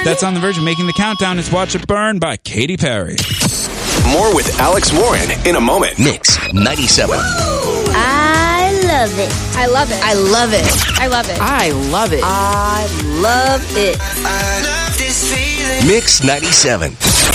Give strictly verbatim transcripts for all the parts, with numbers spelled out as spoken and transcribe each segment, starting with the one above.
that's on the verge of making the countdown. It's Watch It Burn by Katy Perry. More with Alex Warren in a moment. Mix ninety-seven. I love it. I love it. I love it. I love it. I love it. I love it. I love this feeling. Mix ninety-seven.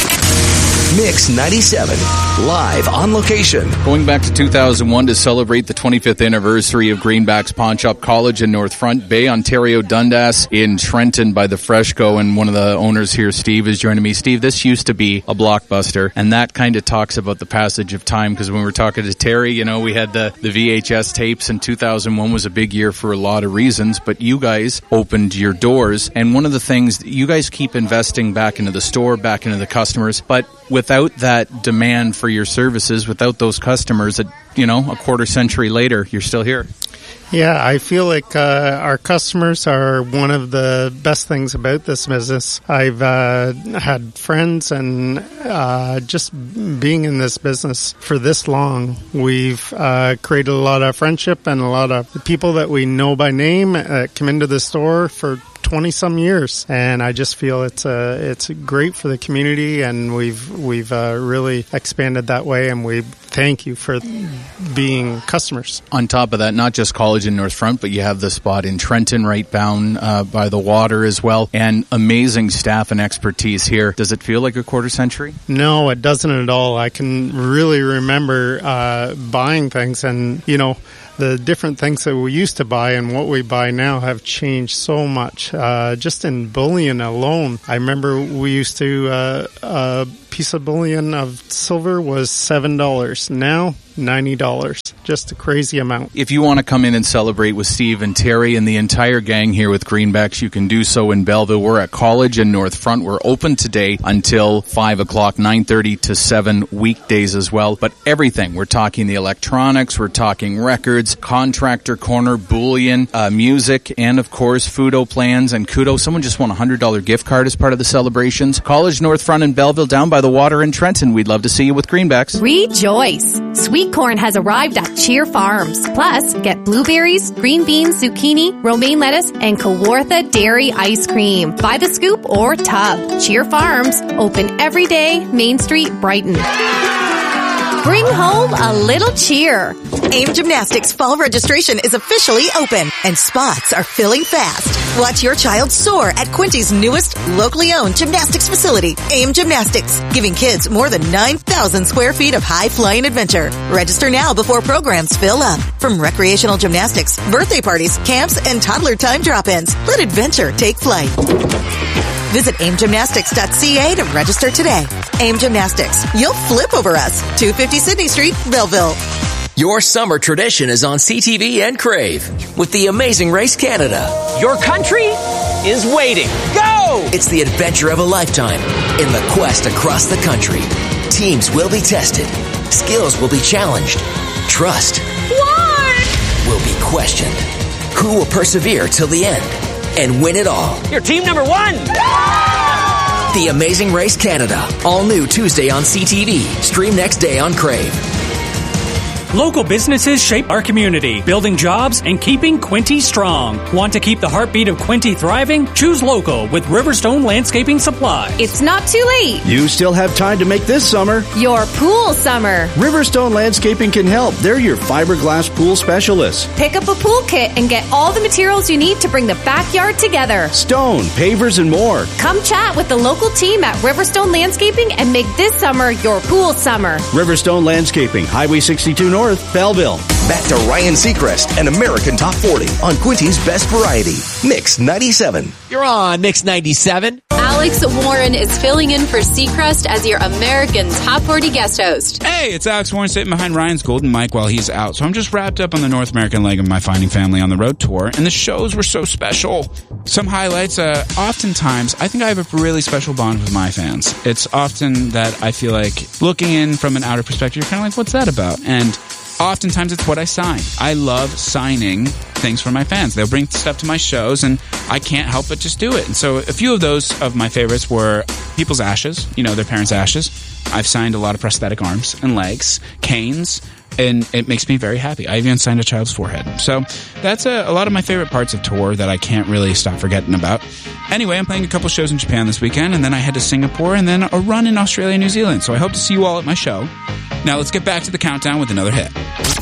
Mix ninety-seven, live on location. Going back to two thousand one to celebrate the twenty-fifth anniversary of Greenbacks Pawn Shop College in North Front Bay, Ontario, Dundas in Trenton by the Freshco, and one of the owners here, Steve, is joining me. Steve, this used to be a Blockbuster, and that kind of talks about the passage of time, because when we were talking to Terry, you know, we had the, the V H S tapes, and two thousand one was a big year for a lot of reasons, but you guys opened your doors, and one of the things, you guys keep investing back into the store, back into the customers, but without that demand for your services, without those customers, that, you know, a quarter century later, you're still here. Yeah, I feel like uh, our customers are one of the best things about this business. I've uh, had friends, and uh, just being in this business for this long, we've uh, created a lot of friendship, and a lot of people that we know by name uh, come into the store for twenty some years, and I just feel it's uh, it's great for the community, and we've we've uh, really expanded that way, and we thank you for being customers. On top of that, not just College in North Front, but you have the spot in Trenton right down uh, by the water as well, and amazing staff and expertise here. Does it feel like a quarter century? No, it doesn't at all. I can really remember uh, buying things, and you know, the different things that we used to buy and what we buy now have changed so much. Uh, just in bullion alone, I remember we used to, uh, a piece of bullion of silver was seven dollars. Now, ninety dollars. Just a crazy amount. If you want to come in and celebrate with Steve and Terry and the entire gang here with Greenbacks, you can do so in Belleville. We're at College in North Front. We're open today until five o'clock, nine thirty to seven weekdays as well. But everything. We're talking the electronics, we're talking records, contractor corner, bullion, uh, music, and of course, Fudo plans and Kudo. Someone just won a one hundred dollars gift card as part of the celebrations. College North Front in Belleville, down by the water in Trenton. We'd love to see you with Greenbacks. Rejoice! Sweet corn has arrived at Cheer Farms. Plus, get blueberries, green beans, zucchini, romaine lettuce, and Kawartha dairy ice cream. By the scoop or tub. Cheer Farms, open every day, Main Street, Brighton. Bring home a little cheer. AIM Gymnastics fall registration is officially open, and spots are filling fast. Watch your child soar at Quinty's newest, locally owned gymnastics facility, AIM Gymnastics, giving kids more than nine thousand square feet of high-flying adventure. Register now before programs fill up. From recreational gymnastics, birthday parties, camps, and toddler time drop-ins, let adventure take flight. Visit aim gymnastics dot c a to register today. AIM Gymnastics. You'll flip over us. two fifty Sydney Street, Belleville. Your summer tradition is on C T V and Crave with the Amazing Race Canada. Your country is waiting. Go! It's the adventure of a lifetime in the quest across the country. Teams will be tested. Skills will be challenged. Trust What? will be questioned. Who will persevere till the end and win it all? You're team number one! The Amazing Race Canada. All new Tuesday on C T V. Stream next day on Crave. Local businesses shape our community, building jobs and keeping Quinte strong. Want to keep the heartbeat of Quinte thriving? Choose local with Riverstone Landscaping Supply. It's not too late. You still have time to make this summer Your pool summer. Riverstone Landscaping can help. They're your fiberglass pool specialists. Pick up a pool kit and get all the materials you need to bring the backyard together. Stone, pavers, and more. Come chat with the local team at Riverstone Landscaping and make this summer your pool summer. Riverstone Landscaping, Highway sixty-two North, Belleville. Back to Ryan Seacrest and American Top forty on Quinty's Best Variety. Mix ninety-seven. You're on Mix ninety-seven. Alex Warren is filling in for Seacrest as your American Top forty guest host. Hey, it's Alex Warren sitting behind Ryan's golden mic while he's out. So I'm just wrapped up on the North American leg of my Finding Family on the Road tour, and the shows were so special. Some highlights, uh, oftentimes, I think I have a really special bond with my fans. It's often that I feel like looking in from an outer perspective, you're kind of like, what's that about? And oftentimes it's what I sign. I love signing things for my fans. They'll bring stuff to my shows, and I can't help but just do it. And so a few of those of my favorites were people's ashes, you know, their parents' ashes. I've signed a lot of prosthetic arms and legs, canes, and it makes me very happy. I even signed a child's forehead. So that's a, a lot of my favorite parts of tour that I can't really stop forgetting about. Anyway, I'm playing a couple shows in Japan this weekend, and then I head to Singapore, and then a run in Australia and New Zealand. So I hope to see you all at my show. Now let's get back to the countdown with another hit.